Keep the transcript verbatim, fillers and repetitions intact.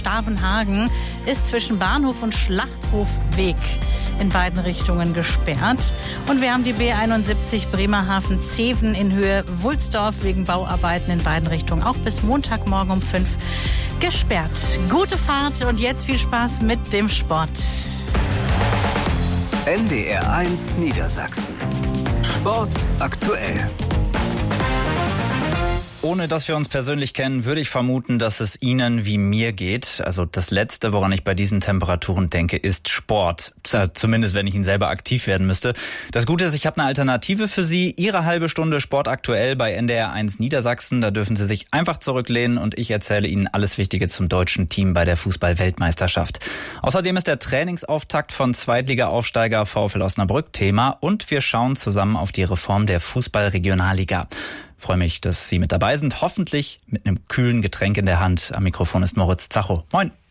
Stavenhagen ist zwischen Bahnhof und Schlachthofweg in beiden Richtungen gesperrt. Und wir haben die B einundsiebzig Bremerhaven-Zeven in Höhe Wulsdorf wegen Bauarbeiten in beiden Richtungen auch bis Montagmorgen um fünf gesperrt. Gute Fahrt und jetzt viel Spaß mit dem Sport. N D R eins Niedersachsen. Sport aktuell. Ohne dass wir uns persönlich kennen, würde ich vermuten, dass es Ihnen wie mir geht. Also das Letzte, woran ich bei diesen Temperaturen denke, ist Sport. Zumindest, wenn ich ihn selber aktiv werden müsste. Das Gute ist, ich habe eine Alternative für Sie. Ihre halbe Stunde Sport aktuell bei N D R eins Niedersachsen. Da dürfen Sie sich einfach zurücklehnen und ich erzähle Ihnen alles Wichtige zum deutschen Team bei der Fußball-Weltmeisterschaft. Außerdem ist der Trainingsauftakt von Zweitliga-Aufsteiger VfL Osnabrück Thema und wir schauen zusammen auf die Reform der Fußball-Regionalliga. Ich freue mich, dass Sie mit dabei sind. Hoffentlich mit einem kühlen Getränk in der Hand. Am Mikrofon ist Moritz Zacho. Moin.